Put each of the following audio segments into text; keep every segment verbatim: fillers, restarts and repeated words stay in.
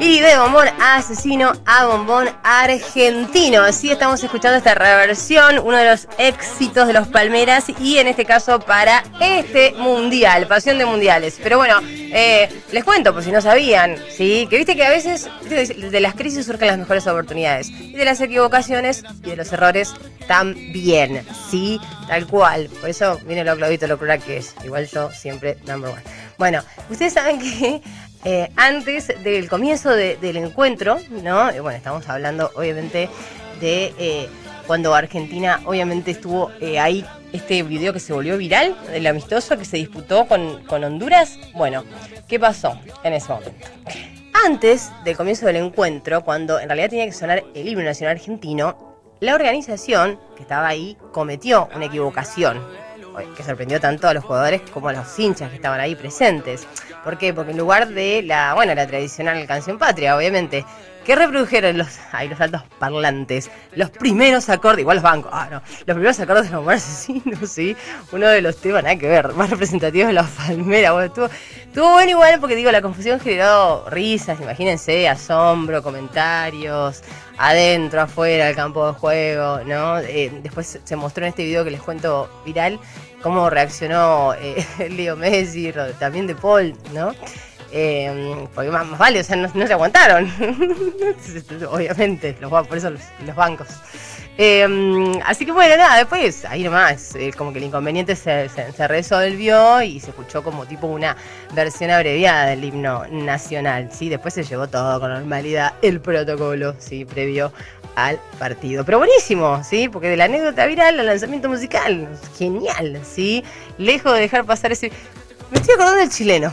Y de bombón asesino a bombón argentino. Así estamos escuchando esta reversión, uno de los éxitos de los Palmeras y en este caso para este mundial, pasión de mundiales. Pero bueno, eh, les cuento por si no sabían, ¿sí? Que viste que a veces de las crisis surgen las mejores oportunidades y de las equivocaciones y de los errores también, ¿sí? Tal cual. Por eso viene lo Claudito, lo cruel que es. Igual yo siempre number one. Bueno, ustedes saben que Eh, antes del comienzo de, del encuentro, ¿no? Eh, bueno, estamos hablando obviamente de eh, cuando Argentina obviamente estuvo eh, ahí, este video que se volvió viral, el amistoso que se disputó con, con Honduras. Bueno, ¿qué pasó en ese momento? Antes del comienzo del encuentro, cuando en realidad tenía que sonar el himno nacional argentino, la organización que estaba ahí cometió una equivocación que sorprendió tanto a los jugadores como a los hinchas que estaban ahí presentes. ¿Por qué? Porque en lugar de la, bueno, la tradicional canción patria, obviamente, que reprodujeron los, ay, los altos parlantes, los primeros acordes, igual los bancos, ah, no, los primeros acordes de Bombón Asesino, sí, uno de los temas, nada que ver, más representativos de los Palmeras. Bueno, estuvo, estuvo bueno igual porque, digo, la confusión generó risas, imagínense, asombro, comentarios, adentro, afuera, del campo de juego, ¿no? Eh, después se mostró en este video que les cuento viral cómo reaccionó eh, Leo Messi, también de Paul, ¿no? Eh, porque más, más vale, o sea, no, no se aguantaron. Obviamente, los, por eso los, los bancos. Eh, así que bueno, nada, después, ahí nomás, eh, como que el inconveniente se, se, se resolvió y se escuchó como tipo una versión abreviada del himno nacional, ¿sí? Después se llevó todo con normalidad, el protocolo, ¿sí? Previo al partido. Pero buenísimo, ¿sí? Porque de la anécdota viral al lanzamiento musical, genial, ¿sí? Lejos de dejar pasar ese... Me estoy acordando del chileno.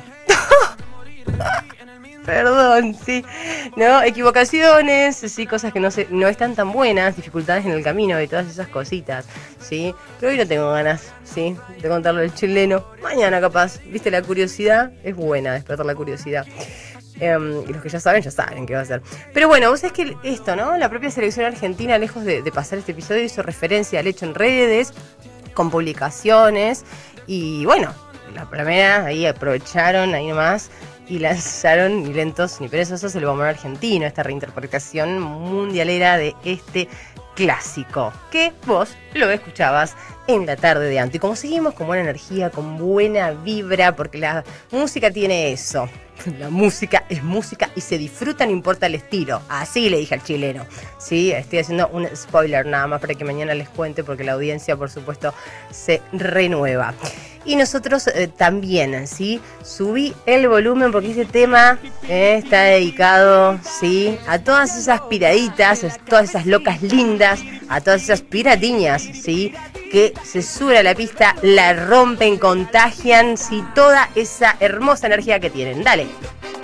Perdón, sí, no, equivocaciones, sí, cosas que no se, no están tan buenas, dificultades en el camino y todas esas cositas, sí, pero hoy no tengo ganas, sí, de contarlo del chileno, mañana capaz, viste, la curiosidad es buena, despertar la curiosidad, um, y los que ya saben, ya saben qué va a ser, pero bueno, vos sabés que esto, ¿no? La propia selección argentina, lejos de, de pasar este episodio, hizo referencia al hecho en redes, con publicaciones, y bueno, las primeras ahí aprovecharon, ahí nomás, y lanzaron, ni lentos ni perezosos, el bombón argentino, esta reinterpretación mundialera de este clásico, que vos lo escuchabas en la tarde de antes. Y como seguimos con buena energía, con buena vibra, porque la música tiene eso. La música es música y se disfruta, no importa el estilo. Así le dije al chileno. Sí, estoy haciendo un spoiler nada más para que mañana les cuente, porque la audiencia, por supuesto, se renueva. Y nosotros eh, también, ¿sí? Subí el volumen porque este tema eh, está dedicado, ¿sí? A todas esas piraditas, a todas esas locas lindas, a todas esas piratiñas, ¿sí? Que se suben a la pista, la rompen, contagian, ¿sí? Toda esa hermosa energía que tienen. Dale.